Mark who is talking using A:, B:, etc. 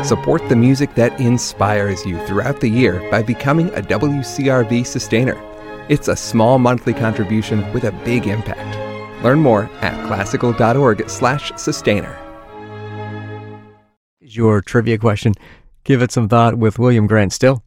A: Support the music that inspires you throughout the year by becoming a WCRV sustainer. It's a small monthly contribution with a big impact. Learn more at classical.org/sustainer.
B: Your trivia question. Give it some thought with William Grant Still.